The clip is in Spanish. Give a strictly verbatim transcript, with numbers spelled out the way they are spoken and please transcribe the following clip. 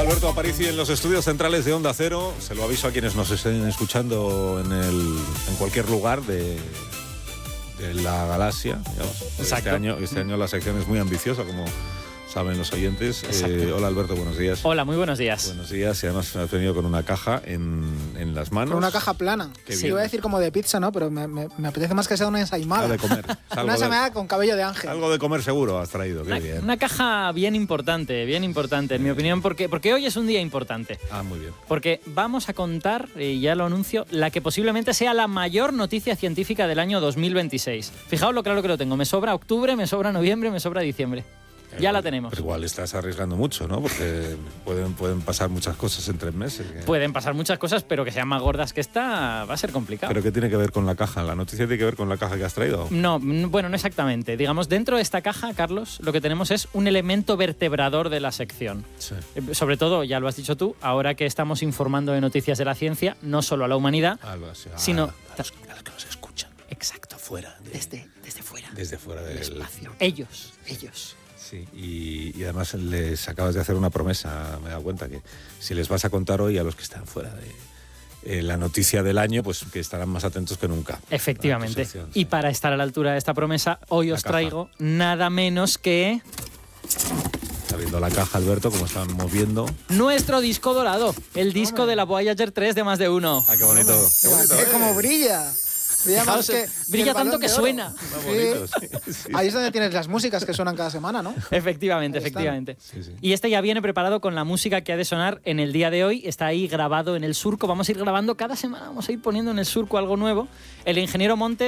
Alberto Aparici en los estudios centrales de Onda Cero. Se lo aviso a quienes nos estén escuchando en, el, en cualquier lugar de, de la galaxia. Este año, este año la sección es muy ambiciosa, como saben los oyentes. Eh, hola Alberto, buenos días. Hola, muy buenos días. Buenos días, y además me has venido con una caja en, en las manos. Con una caja plana. Qué Sí, bien. iba a decir como de pizza, ¿no? Pero me, me, me apetece más que sea una ensaimada. Algo de comer. Una Algo ensaimada de, con cabello de ángel. algo de comer seguro has traído, qué Una, bien. una caja bien importante, bien importante, en mi opinión, porque, porque hoy es un día importante. Ah, muy bien. Porque vamos a contar, y ya lo anuncio, la que posiblemente sea la mayor noticia científica del año dos mil veintiséis. Fijaos lo claro que lo tengo. Me sobra octubre, me sobra noviembre, me sobra diciembre. Ya la tenemos. Pero igual estás arriesgando mucho, ¿no? Porque pueden, pueden pasar muchas cosas en tres meses. que- Pueden pasar muchas cosas, pero que sean más gordas que esta va a ser complicado. ¿Pero qué tiene que ver con la caja? ¿La noticia tiene que ver con la caja que has traído? No, n- bueno, no exactamente. Digamos, dentro de esta caja, Carlos, lo que tenemos es un elemento vertebrador de la sección. Sí. Eh, Sobre todo, ya lo has dicho tú, ahora que estamos informando de noticias de la ciencia, no solo a la humanidad, Algo así. Ah, sino... a, los, a los que nos escuchan. Exacto. Fuera. de- Desde, desde fuera. desde fuera del espacio. Ellos, ellos. Sí, y, y además les acabas de hacer una promesa, me he dado cuenta que si les vas a contar hoy a los que están fuera de eh, la noticia del año, pues que estarán más atentos que nunca. Efectivamente. A tu sección, Y sí. para estar a la altura de esta promesa, hoy La os caja. traigo nada menos que Está viendo la caja, Alberto, como están moviendo. nuestro disco dorado, el disco de la Voyager tres de más de uno. Ah, qué bonito. Qué bonito, Mira, ¿eh? como brilla. Brilla más Fijaos, que, brilla que el tanto Balón que de Oro. suena. Está Sí. bonito, sí, sí. Ahí es donde tienes las músicas que suenan cada semana, ¿no? Efectivamente, Ahí están. efectivamente. Sí, sí. Y este ya viene preparado con la música que ha de sonar en el día de hoy. Está ahí grabado en el surco. Vamos a ir grabando cada semana, vamos a ir poniendo en el surco algo nuevo. El ingeniero Montes